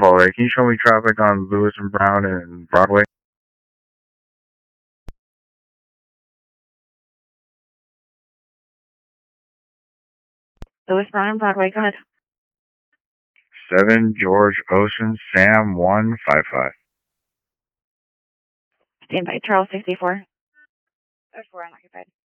Paul, can you show me traffic on Lewis and Brown and Broadway? Lewis, Brown, and Broadway, go ahead. 7 George Ocean, Sam 155. Stand by, Charles 64. 4 unoccupied.